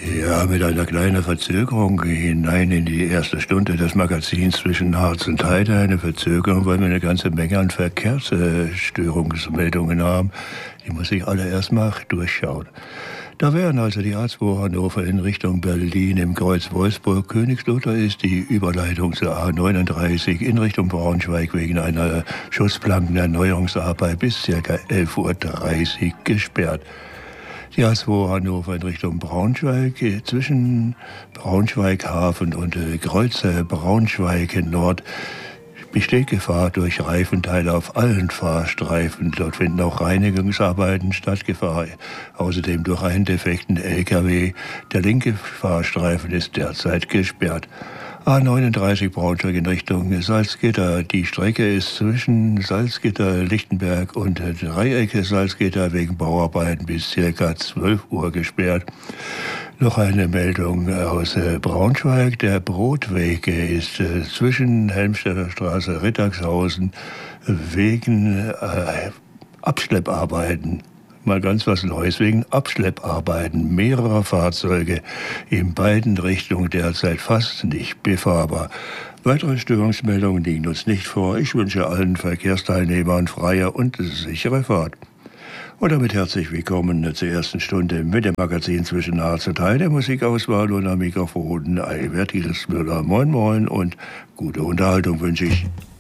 Ja, mit einer kleinen Verzögerung hinein in die erste Stunde des Magazins zwischen Harz und Heide. Eine Verzögerung, weil wir eine ganze Menge an Verkehrsstörungsmeldungen haben. Die muss ich alle erst mal durchschauen. Da wären also die A2 Hannover in Richtung Berlin im Kreuz Wolfsburg. Königslutter ist die Überleitung zur A39 in Richtung Braunschweig wegen einer Schussplankenerneuerungsarbeit bis ca. 11:30 Uhr gesperrt. Die A2 Hannover in Richtung Braunschweig, zwischen Braunschweig Hafen und Kreuzer Braunschweig Nord besteht Gefahr durch Reifenteile auf allen Fahrstreifen. Dort finden auch Reinigungsarbeiten statt. Gefahr außerdem durch einen defekten LKW. Der linke Fahrstreifen ist derzeit gesperrt. A39 Braunschweig in Richtung Salzgitter. Die Strecke ist zwischen Salzgitter, Lichtenberg und Dreiecke Salzgitter wegen Bauarbeiten bis ca. 12 Uhr gesperrt. Noch eine Meldung aus Braunschweig. Der Brotweg ist zwischen Helmstedter Straße, Rittagshausen wegen Abschlepparbeiten. Mal ganz was Neues, wegen Abschlepparbeiten mehrerer Fahrzeuge in beiden Richtungen derzeit fast nicht befahrbar. Weitere Störungsmeldungen liegen uns nicht vor. Ich wünsche allen Verkehrsteilnehmern freie und sichere Fahrt. Und damit herzlich willkommen zur ersten Stunde mit dem Magazin zwischen Harz und Heide. Musikauswahl und am Mikrofon Albert Hilsmüller. Moin moin und gute Unterhaltung wünsche ich.